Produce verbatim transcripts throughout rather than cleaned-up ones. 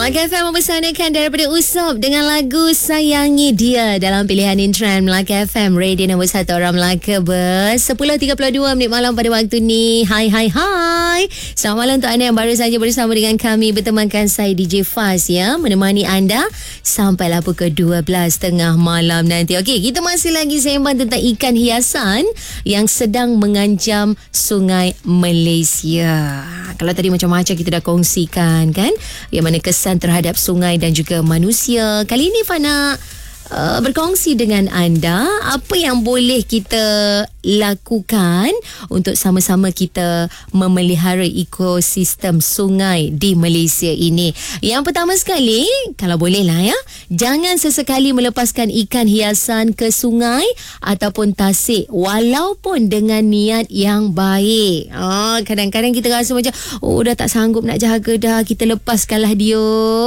Melaka F M mempersanakan daripada Usop dengan lagu Sayangi Dia dalam pilihan Intran Melaka F M, radio nombor satu orang Melaka ber sepuluh tiga puluh dua minit malam pada waktu ni. Hai hai hai. Selamat malam untuk anda yang baru saja bersama dengan kami. Bertemankan saya D J Faz ya, menemani anda sampailah pukul dua belas tengah malam nanti. Okey, kita masih lagi sembang tentang ikan hiasan yang sedang mengancam sungai Malaysia. Kalau tadi macam-macam kita dah kongsikan kan, yang mana kesan terhadap sungai dan juga manusia. Kali ini Fana uh, berkongsi dengan anda apa yang boleh kita lakukan untuk sama-sama kita memelihara ekosistem sungai di Malaysia ini. Yang pertama sekali, kalau boleh lah ya, jangan sesekali melepaskan ikan hiasan ke sungai ataupun tasik walaupun dengan niat yang baik. Ah, kadang-kadang kita rasa macam, oh dah tak sanggup nak jaga dah, kita lepaskanlah dia.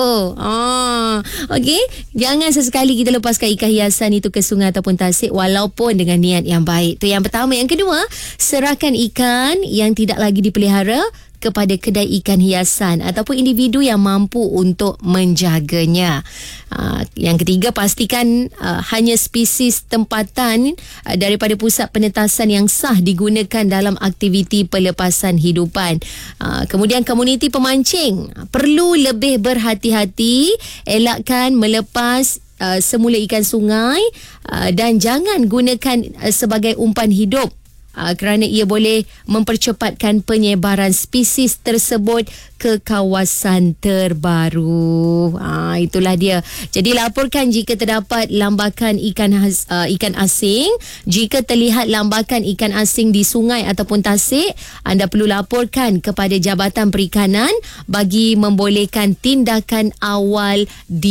Ah, okey, jangan sesekali kita lepaskan ikan hiasan itu ke sungai ataupun tasik walaupun dengan niat yang baik. Tu yang pertama. Yang kedua, serahkan ikan yang tidak lagi dipelihara kepada kedai ikan hiasan ataupun individu yang mampu untuk menjaganya. Uh, yang ketiga, pastikan uh, hanya spesies tempatan uh, daripada pusat penetasan yang sah digunakan dalam aktiviti pelepasan hidupan. Uh, kemudian komuniti pemancing uh, perlu lebih berhati-hati, elakkan melepas Uh, semula ikan sungai uh, dan jangan gunakan uh, sebagai umpan hidup uh, kerana ia boleh mempercepatkan penyebaran spesies tersebut ke kawasan terbaru. Ha, itulah dia. Jadi laporkan jika terdapat lambakan ikan has, uh, ikan asing. Jika terlihat lambakan ikan asing di sungai ataupun tasik, anda perlu laporkan kepada Jabatan Perikanan bagi membolehkan tindakan awal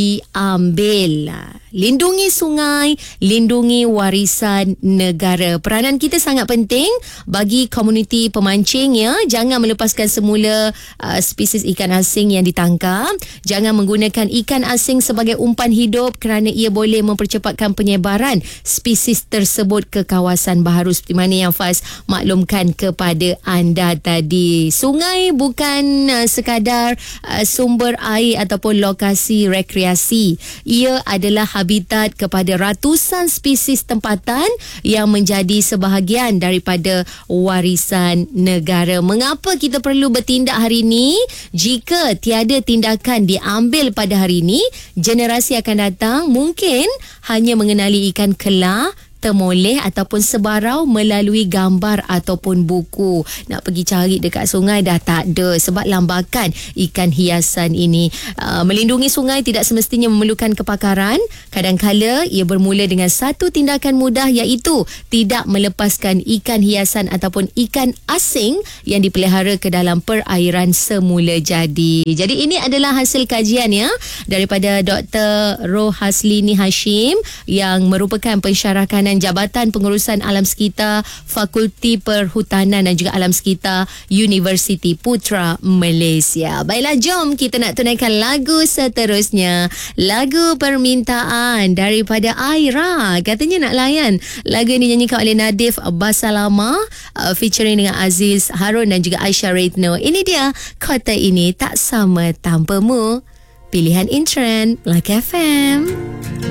diambil. Lindungi sungai, lindungi warisan negara. Peranan kita sangat penting bagi komuniti pemancing ya. Jangan melepaskan semula uh, spesies ikan asing yang ditangkap. Jangan menggunakan ikan asing sebagai umpan hidup kerana ia boleh mempercepatkan penyebaran spesies tersebut ke kawasan baharu seperti mana yang Faz maklumkan kepada anda tadi. Sungai bukan uh, sekadar uh, sumber air ataupun lokasi rekreasi. Ia adalah habitat kepada ratusan spesies tempatan yang menjadi sebahagian daripada warisan negara. Mengapa kita perlu bertindak hari ini? Jika tiada tindakan diambil pada hari ini, generasi akan datang mungkin hanya mengenali ikan kelar, temoleh ataupun sebarau melalui gambar ataupun buku. Nak pergi cari dekat sungai dah tak ada sebab lambakan ikan hiasan ini. Uh, melindungi sungai tidak semestinya memerlukan kepakaran. Kadang-kala ia bermula dengan satu tindakan mudah, iaitu tidak melepaskan ikan hiasan ataupun ikan asing yang dipelihara ke dalam perairan semula jadi. Jadi ini adalah hasil kajian ya daripada Doktor Rohaslini Hashim yang merupakan pensyarah Jabatan Pengurusan Alam Sekitar Fakulti Perhutanan dan juga Alam Sekitar Universiti Putra Malaysia. Baiklah, jom kita nak tunaikan lagu seterusnya. Lagu permintaan daripada Aira. Katanya nak layan lagu ini nyanyikan oleh Nadif Basalama uh, featuring dengan Aziz Harun dan juga Aisyah Retno. Ini dia, Kota Ini Tak Sama Tanpamu. Pilihan Intran Melaka F M.